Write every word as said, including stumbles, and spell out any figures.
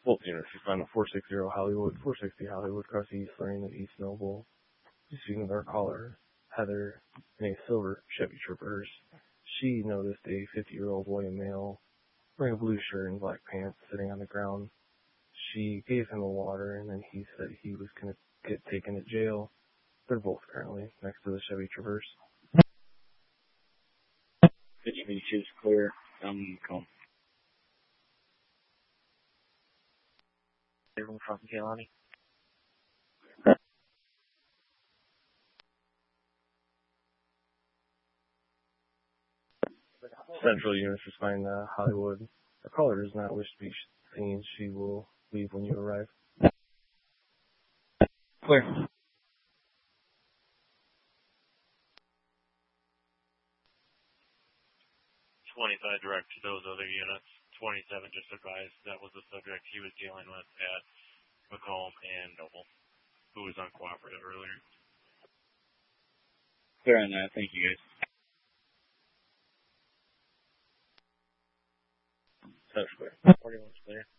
Both units respond to four sixty Hollywood, four sixty Hollywood, across the East Lane of East Noble. Speaking of our caller, Heather, in a silver Chevy Traverse, she noticed a fifty-year-old white male wearing a blue shirt and black pants sitting on the ground. She gave him the water, and then he said he was going to get taken to jail. They're both currently next to the Chevy Traverse. fifty is clear. Um, call. Everyone from Kailani. Central units responding to Hollywood. The caller does not wish to be seen. She will leave when you arrive. Clear. twenty-five direct to those other units. twenty-seven just advised that was the subject he was dealing with at Macomb and Noble, who was uncooperative earlier. Clear on that. Thank you, guys. That's clear. forty-one's clear.